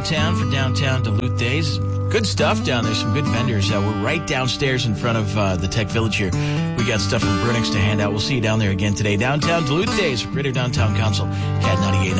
downtown for Downtown Duluth Days. Good stuff down there, some good vendors. We're right downstairs in front of the Tech Village here. We got stuff from Brunix to hand out. We'll see you down there again today. Downtown Duluth Days, Greater Downtown Council, CAD 98.